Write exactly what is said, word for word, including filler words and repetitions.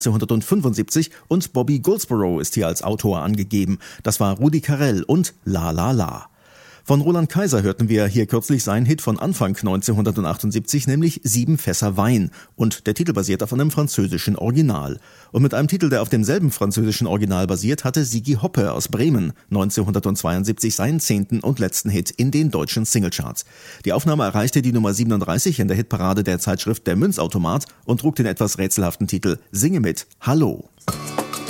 neunzehnhundertfünfundsiebzig und Bobby Goldsboro ist hier als Autor angegeben. Das war Rudi Carrell und La La La. Von Roland Kaiser hörten wir hier kürzlich seinen Hit von Anfang neunzehnhundertachtundsiebzig, nämlich Sieben Fässer Wein. Und der Titel basiert auf einem französischen Original. Und mit einem Titel, der auf demselben französischen Original basiert, hatte Sigi Hoppe aus Bremen neunzehnhundertzweiundsiebzig seinen zehnten und letzten Hit in den deutschen Singlecharts. Die Aufnahme erreichte die Nummer siebenunddreißig in der Hitparade der Zeitschrift Der Münzautomat und trug den etwas rätselhaften Titel Singe mit Hallo.